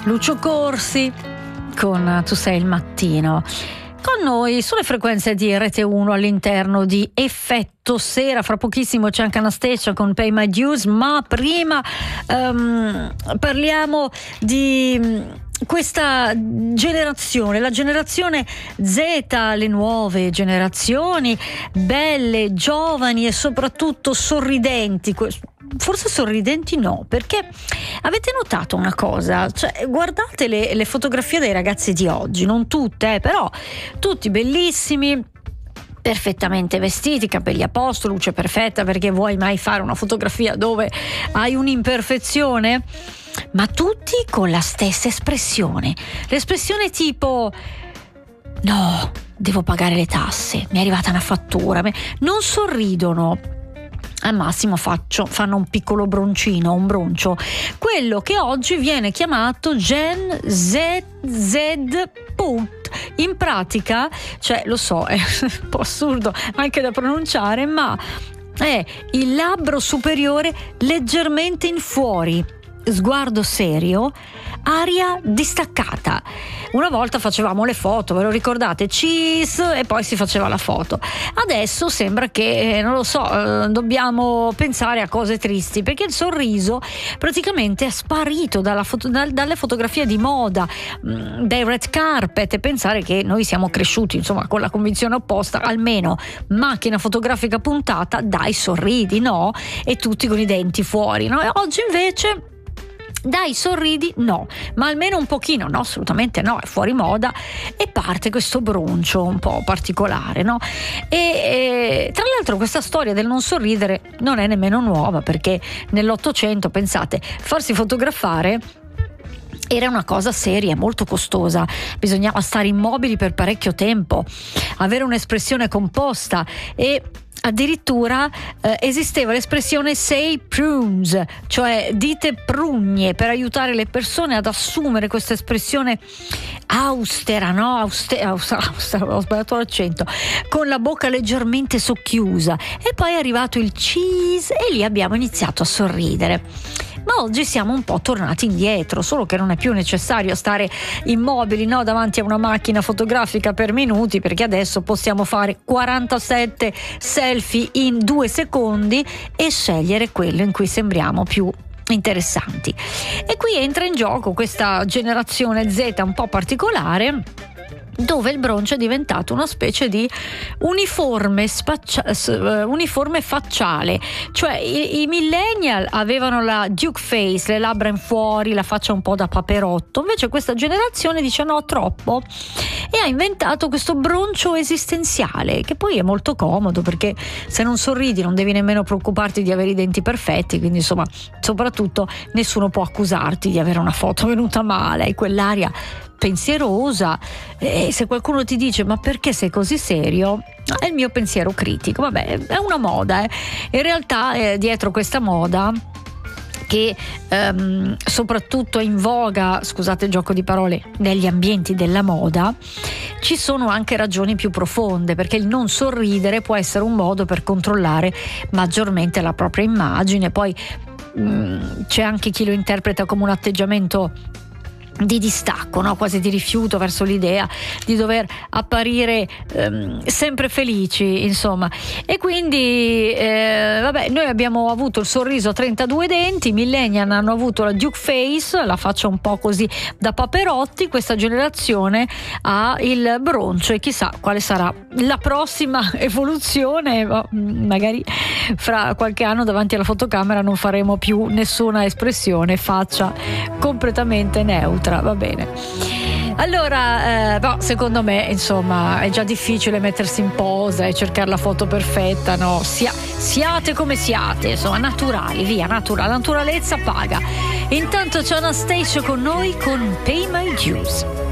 Lucio Corsi con Tu sei il mattino. Con noi sulle frequenze di Rete 1 all'interno di Effetto Sera. Fra pochissimo c'è anche Anastasia con Pay My Dues, ma prima parliamo di questa generazione, la generazione Z, le nuove generazioni, belle, giovani e soprattutto sorridenti. Forse sorridenti no, perché avete notato una cosa, cioè guardate le fotografie dei ragazzi di oggi, non tutte, però tutti bellissimi, perfettamente vestiti, capelli a posto, luce perfetta, perché vuoi mai fare una fotografia dove hai un'imperfezione? Ma tutti con la stessa espressione, l'espressione tipo no, devo pagare le tasse, mi è arrivata una fattura, non sorridono. Al massimo fanno un piccolo broncino, un broncio, quello che oggi viene chiamato Gen Z. In pratica, cioè lo so, è un po' assurdo anche da pronunciare, ma è il labbro superiore leggermente in fuori, sguardo serio, aria distaccata. Una volta facevamo le foto, ve lo ricordate? Cheese, e poi si faceva la foto. Adesso sembra che, non lo so, dobbiamo pensare a cose tristi, perché il sorriso praticamente è sparito dalle fotografie di moda, dai red carpet, e pensare che noi siamo cresciuti, insomma, con la convinzione opposta, almeno macchina fotografica puntata, dai sorridi, no? E tutti con i denti fuori, no? E oggi invece dai sorridi no, ma almeno un pochino no, assolutamente no, è fuori moda, e parte questo broncio un po' particolare, no? E tra l'altro questa storia del non sorridere non è nemmeno nuova, perché nell'Ottocento, pensate, farsi fotografare era una cosa seria, molto costosa, bisognava stare immobili per parecchio tempo, avere un'espressione composta, e addirittura esisteva l'espressione say prunes, cioè dite prugne, per aiutare le persone ad assumere questa espressione austera, no? Austera, ho sbagliato l'accento, con la bocca leggermente socchiusa, e poi è arrivato il cheese e lì abbiamo iniziato a sorridere. Ma oggi siamo un po' tornati indietro, solo che non è più necessario stare immobili, no, davanti a una macchina fotografica per minuti, perché adesso possiamo fare 47 selfie in 2 secondi e scegliere quello in cui sembriamo più interessanti. E qui entra in gioco questa generazione Z un po' particolare, dove il broncio è diventato una specie di uniforme facciale, cioè i millennial avevano la Duke face, le labbra in fuori, la faccia un po' da paperotto, invece questa generazione dice no, troppo, e ha inventato questo broncio esistenziale, che poi è molto comodo, perché se non sorridi non devi nemmeno preoccuparti di avere i denti perfetti, quindi insomma, soprattutto nessuno può accusarti di avere una foto venuta male, hai quell'aria pensierosa, e se qualcuno ti dice ma perché sei così serio, è il mio pensiero critico. Vabbè, è una moda, in realtà dietro questa moda, che soprattutto è in voga, scusate il gioco di parole, negli ambienti della moda, ci sono anche ragioni più profonde, perché il non sorridere può essere un modo per controllare maggiormente la propria immagine. Poi c'è anche chi lo interpreta come un atteggiamento di distacco, no? Quasi di rifiuto verso l'idea di dover apparire sempre felici, insomma. E quindi vabbè, noi abbiamo avuto il sorriso a 32 denti, i millennial hanno avuto la Duke face, la faccia un po' così da paperotti, questa generazione ha il broncio, e chissà quale sarà la prossima evoluzione. Magari fra qualche anno davanti alla fotocamera non faremo più nessuna espressione, faccia completamente neutra. Va bene. Allora, secondo me, insomma, è già difficile mettersi in posa e cercare la foto perfetta, no? Siate come siate, insomma, naturali, via, la naturalezza paga. Intanto c'è Anastasia con noi con Pay My Dues.